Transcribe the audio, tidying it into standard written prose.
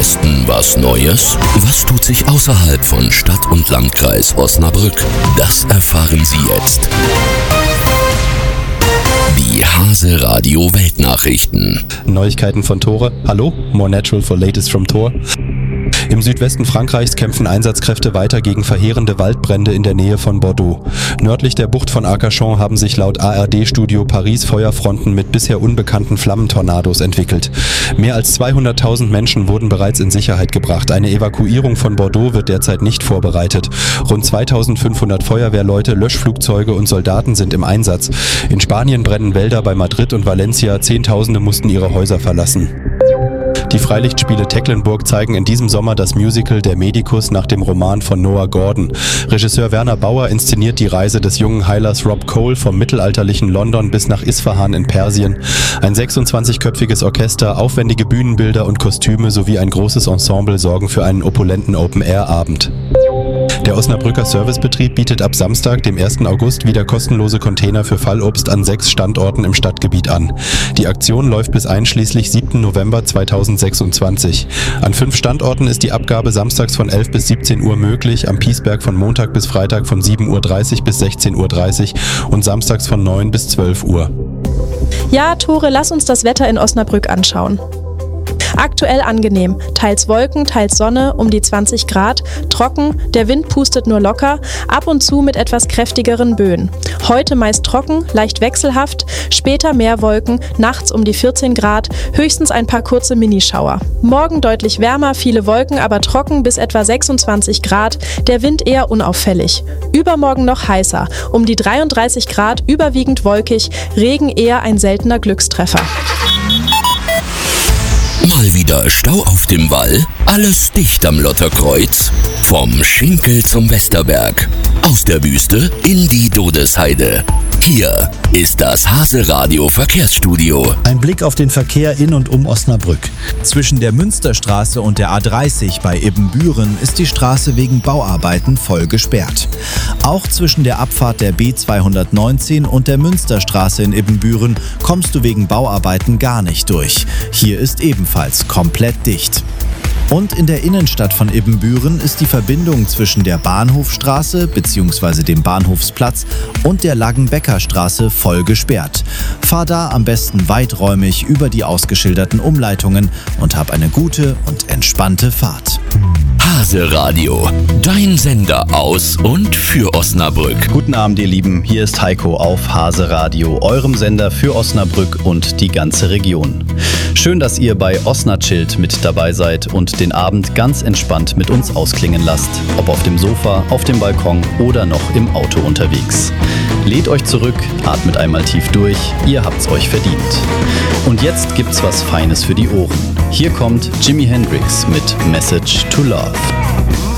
Südwesten was Neues? Was tut sich außerhalb von Stadt und Landkreis Osnabrück? Das erfahren Sie jetzt. Die Hase Radio Weltnachrichten. Neuigkeiten von Tore. Hallo, more natural for latest from Tor. Im Südwesten Frankreichs kämpfen Einsatzkräfte weiter gegen verheerende Waldbrände in der Nähe von Bordeaux. Nördlich der Bucht von Arcachon haben sich laut ARD-Studio Paris Feuerfronten mit bisher unbekannten Flammentornados entwickelt. Mehr als 200.000 Menschen wurden bereits in Sicherheit gebracht. Eine Evakuierung von Bordeaux wird derzeit nicht vorbereitet. Rund 2.500 Feuerwehrleute, Löschflugzeuge und Soldaten sind im Einsatz. In Spanien brennen Wälder bei Madrid und Valencia. Zehntausende mussten ihre Häuser verlassen. Die Freilichtspiele Tecklenburg zeigen in diesem Sommer das Musical Der Medikus nach dem Roman von Noah Gordon. Regisseur Werner Bauer inszeniert die Reise des jungen Heilers Rob Cole vom mittelalterlichen London bis nach Isfahan in Persien. Ein 26-köpfiges Orchester, aufwendige Bühnenbilder und Kostüme sowie ein großes Ensemble sorgen für einen opulenten Open-Air-Abend. Der Osnabrücker Servicebetrieb bietet ab Samstag, dem 1. August, wieder kostenlose Container für Fallobst an 6 Standorten im Stadtgebiet an. Die Aktion läuft bis einschließlich 7. November 2026. An 5 Standorten ist die Abgabe samstags von 11 bis 17 Uhr möglich, am Piesberg von Montag bis Freitag von 7.30 Uhr bis 16.30 Uhr und samstags von 9 bis 12 Uhr. Ja, Tore, lass uns das Wetter in Osnabrück anschauen. Aktuell angenehm, teils Wolken, teils Sonne, um die 20 Grad, trocken, der Wind pustet nur locker, ab und zu mit etwas kräftigeren Böen. Heute meist trocken, leicht wechselhaft, später mehr Wolken, nachts um die 14 Grad, höchstens ein paar kurze Minischauer. Morgen deutlich wärmer, viele Wolken, aber trocken bis etwa 26 Grad, der Wind eher unauffällig. Übermorgen noch heißer, um die 33 Grad, überwiegend wolkig, Regen eher ein seltener Glückstreffer. Mal wieder Stau auf dem Wall, alles dicht am Lotterkreuz. Vom Schinkel zum Westerberg, aus der Wüste in die Dodesheide. Hier ist das Hase Radio Verkehrsstudio. Ein Blick auf den Verkehr in und um Osnabrück. Zwischen der Münsterstraße und der A30 bei Ibbenbüren ist die Straße wegen Bauarbeiten voll gesperrt. Auch zwischen der Abfahrt der B219 und der Münsterstraße in Ibbenbüren kommst du wegen Bauarbeiten gar nicht durch. Hier ist ebenfalls komplett dicht. Und in der Innenstadt von Ibbenbüren ist die Verbindung zwischen der Bahnhofstraße bzw. dem Bahnhofsplatz und der Langenbecker-Straße voll gesperrt. Fahr da am besten weiträumig über die ausgeschilderten Umleitungen und hab eine gute und entspannte Fahrt. Hase Radio, dein Sender aus und für Osnabrück. Guten Abend, ihr Lieben. Hier ist Heiko auf Hase Radio, eurem Sender für Osnabrück und die ganze Region. Schön, dass ihr bei Osnachild mit dabei seid und den Abend ganz entspannt mit uns ausklingen lasst. Ob auf dem Sofa, auf dem Balkon oder noch im Auto unterwegs. Lehnt euch zurück, atmet einmal tief durch, ihr habt's euch verdient. Und jetzt gibt's was Feines für die Ohren. Hier kommt Jimi Hendrix mit Message to Love.